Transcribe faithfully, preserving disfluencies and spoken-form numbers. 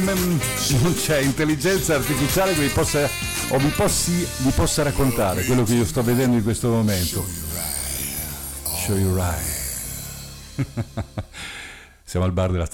non c'è intelligenza artificiale che vi possa o vi, possi, vi possa raccontare quello che io sto vedendo in questo momento. Show you right. Siamo al bar della